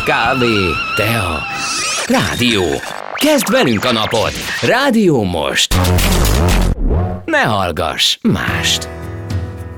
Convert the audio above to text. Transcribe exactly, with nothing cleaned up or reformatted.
kávé, tea, rádió. Kezd velünk a napot! Rádió most! Ne hallgass mást!